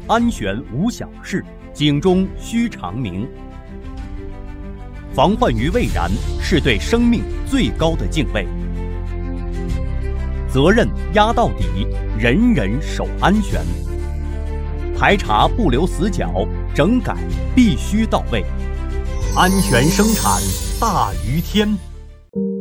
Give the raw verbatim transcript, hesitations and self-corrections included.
安全无小事，警钟须长鸣。防患于未然是对生命最高的敬畏。责任压到底，人人守安全。排查不留死角，整改必须到位。安全生产大于天。